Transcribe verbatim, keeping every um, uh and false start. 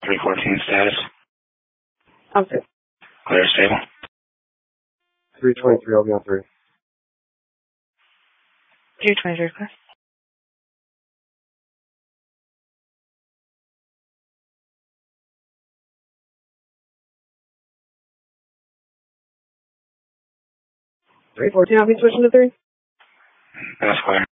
three fourteen status. Okay. Clear, stable. three twenty-three, I'll be on three. three twenty-three, clear. three fourteen, I'll be switching to three. That's clear.